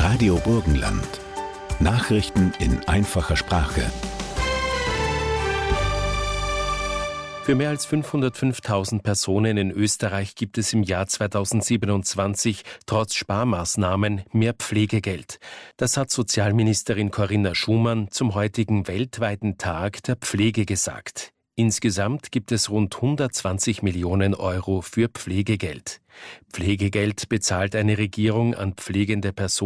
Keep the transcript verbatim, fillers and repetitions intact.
Radio Burgenland. Nachrichten in einfacher Sprache. Für mehr als fünfhundertfünftausend Personen in Österreich gibt es im Jahr zweitausendsiebenundzwanzig trotz Sparmaßnahmen mehr Pflegegeld. Das hat Sozialministerin Corinna Schumann zum heutigen weltweiten Tag der Pflege gesagt. Insgesamt gibt es rund hundertzwanzig Millionen Euro für Pflegegeld. Pflegegeld bezahlt eine Regierung an pflegende Personen